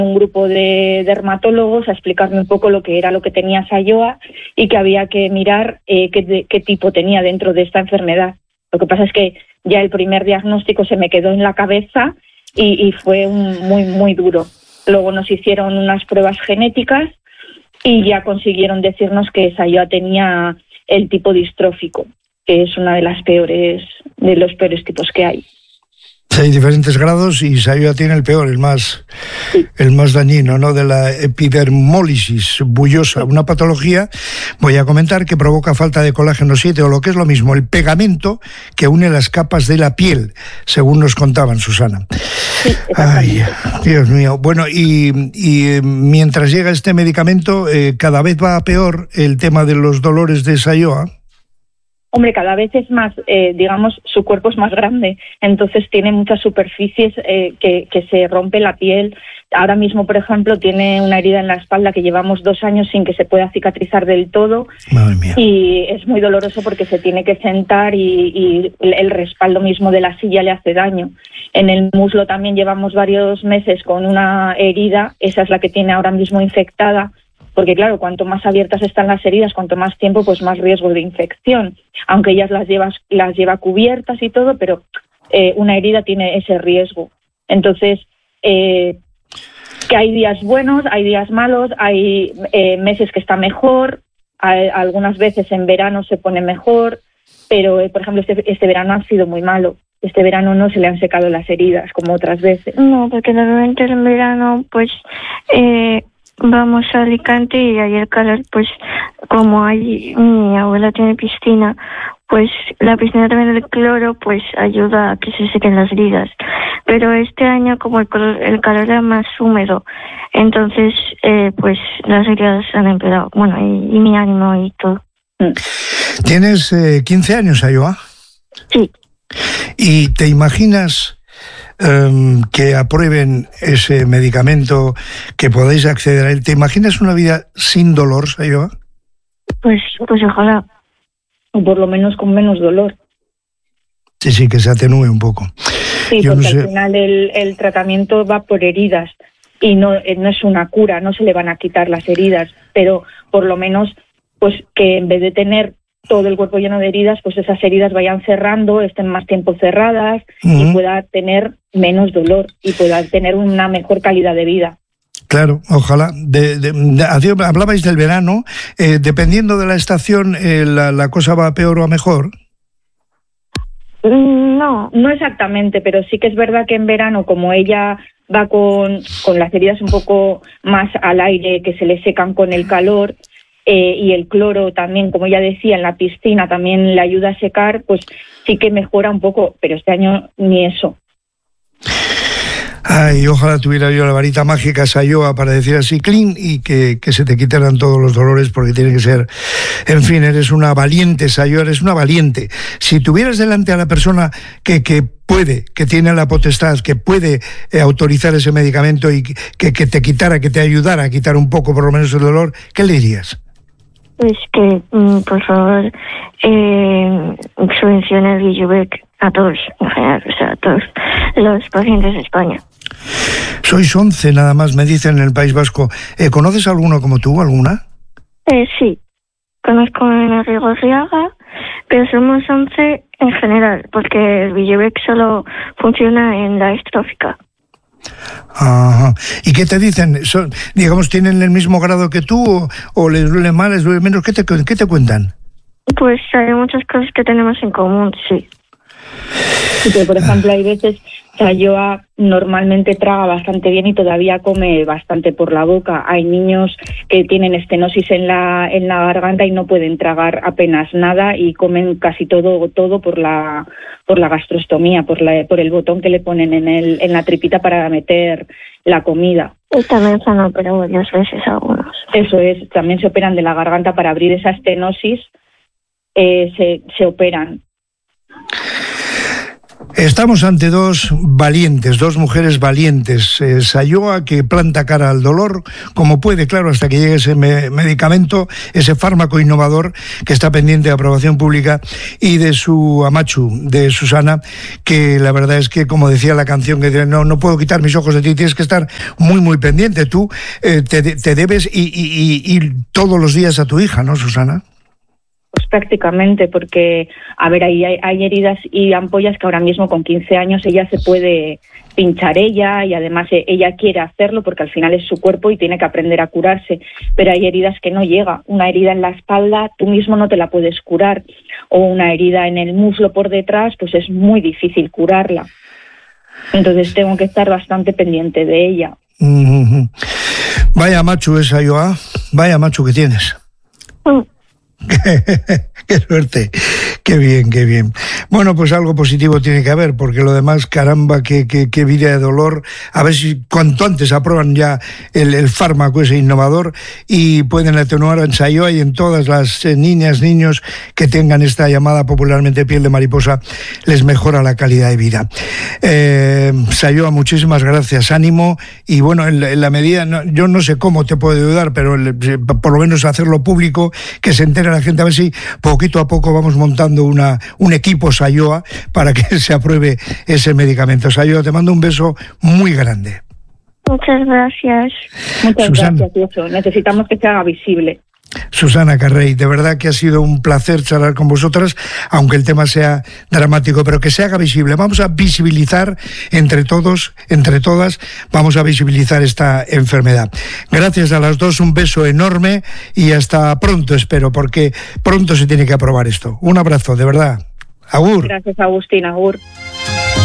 un grupo de dermatólogos a explicarme un poco lo que era lo que tenía Sayoa y que había que mirar qué tipo tenía dentro de esta enfermedad. Lo que pasa es que ya el primer diagnóstico se me quedó en la cabeza y fue muy, muy duro. Luego nos hicieron unas pruebas genéticas y ya consiguieron decirnos que Sayoa tenía el tipo distrófico, que es una de los peores tipos que hay. Hay diferentes grados y Sayoa tiene el peor, el más dañino, ¿no? De la epidermólisis bullosa, una patología, voy a comentar, que provoca falta de colágeno 7 o lo que es lo mismo, el pegamento que une las capas de la piel, según nos contaban, Susana. Sí, ay, Dios mío. Bueno, y mientras llega este medicamento, cada vez va a peor el tema de los dolores de Sayoa. Hombre, cada vez es más, su cuerpo es más grande, entonces tiene muchas superficies que se rompe la piel. Ahora mismo, por ejemplo, tiene una herida en la espalda que llevamos 2 años sin que se pueda cicatrizar del todo. Madre mía. Y es muy doloroso porque se tiene que sentar y el respaldo mismo de la silla le hace daño. En el muslo también llevamos varios meses con una herida, esa es la que tiene ahora mismo infectada. Porque claro, cuanto más abiertas están las heridas, cuanto más tiempo, pues más riesgo de infección. Aunque ellas las lleva cubiertas y todo, pero una herida tiene ese riesgo. Entonces, que hay días buenos, hay días malos, hay meses que está mejor, algunas veces en verano se pone mejor, pero por ejemplo este verano ha sido muy malo. Este verano no se le han secado las heridas como otras veces. No, porque normalmente en verano pues vamos a Alicante y ahí el calor, pues como mi abuela tiene piscina, pues la piscina también del cloro pues ayuda a que se sequen las heridas. Pero este año como el calor era más húmedo, entonces pues las heridas han empeorado. Bueno, y mi ánimo y todo. ¿Tienes 15 años, Sayoa? Sí. ¿Y te imaginas que aprueben ese medicamento, que podáis acceder a él? ¿Te imaginas una vida sin dolor, Sayoa? Pues ojalá. O por lo menos con menos dolor. Sí, que se atenúe un poco. Sí, porque al final el tratamiento va por heridas y no es una cura, no se le van a quitar las heridas, pero por lo menos pues que en vez de tener todo el cuerpo lleno de heridas, pues esas heridas vayan cerrando, estén más tiempo cerradas y pueda tener menos dolor y pueda tener una mejor calidad de vida. Claro, ojalá. Hablabais del verano, dependiendo de la estación, la cosa va a peor o a mejor. No exactamente, pero sí que es verdad que en verano, como ella va con las heridas un poco más al aire, que se le secan con el calor, y el cloro también, como ya decía, en la piscina también le ayuda a secar, pues sí que mejora un poco, pero este año ni eso. Ay, ojalá tuviera yo la varita mágica, Sayoa, para decir así, clean, y que se te quitaran todos los dolores, porque tiene que ser... En fin, eres una valiente, Sayoa, eres una valiente. Si tuvieras delante a la persona que puede, que tiene la potestad, que puede autorizar ese medicamento y que te quitara, que te ayudara a quitar un poco por lo menos el dolor, ¿qué le dirías? Pues que, por favor, subvencione el Villubec a todos, en general, o sea, a todos los pacientes de España. Sois 11 nada más, me dicen, en el País Vasco. ¿Conoces alguno como tú, alguna? Sí, conozco a Enrique Riaga, pero somos 11 en general, porque el Villubec solo funciona en la estrófica. Ajá. ¿Y qué te dicen? Digamos, ¿tienen el mismo grado que tú o les duele más, les duele menos? ¿Qué te cuentan? Pues hay muchas cosas que tenemos en común, sí. Sí, pero por ejemplo hay veces, Sayoa normalmente traga bastante bien y todavía come bastante por la boca. Hay niños que tienen estenosis en la garganta y no pueden tragar apenas nada y comen casi todo por la gastrostomía, por el botón que le ponen en la tripita para meter la comida. Y también se han operado varias veces algunos. Eso es, también se operan de la garganta para abrir esa estenosis, se operan. Estamos ante dos valientes, dos mujeres valientes. Sayoa, que planta cara al dolor, como puede, claro, hasta que llegue ese medicamento, ese fármaco innovador que está pendiente de aprobación pública, y de su Amachu, de Susana, que la verdad es que, como decía la canción, que dice, no puedo quitar mis ojos de ti, tienes que estar muy, muy pendiente. Tú te debes ir todos los días a tu hija, ¿no, Susana? Pues prácticamente, porque, a ver, ahí hay heridas y ampollas que ahora mismo con 15 años ella se puede pinchar ella, y además ella quiere hacerlo porque al final es su cuerpo y tiene que aprender a curarse, pero hay heridas que no llega. Una herida en la espalda tú mismo no te la puedes curar, o una herida en el muslo por detrás, pues es muy difícil curarla. Entonces tengo que estar bastante pendiente de ella. Vaya macho esa, Sayoa, vaya macho que tienes. Qué suerte, qué bien, qué bien. Bueno, pues algo positivo tiene que haber, porque lo demás, caramba, qué vida de dolor. A ver si cuanto antes aprueban ya el fármaco ese innovador y pueden atenuar en Sayoa y en todas las niñas, niños que tengan esta llamada popularmente piel de mariposa, les mejora la calidad de vida. Sayoa, muchísimas gracias, ánimo, y bueno, en la medida, yo no sé cómo te puedo ayudar, pero por lo menos hacerlo público, que se entere la gente, a ver si poquito a poco vamos montando un equipo Sayoa para que se apruebe ese medicamento. Sayoa, te mando un beso muy grande. Muchas gracias. Muchas gracias, eso. Necesitamos que se haga visible. Susana Carrey, de verdad que ha sido un placer charlar con vosotras, aunque el tema sea dramático, pero que se haga visible. Vamos a visibilizar entre todos, entre todas, vamos a visibilizar esta enfermedad. Gracias a las dos, un beso enorme y hasta pronto, espero, porque pronto se tiene que aprobar esto. Un abrazo, de verdad. Agur. Gracias, Agustín, agur.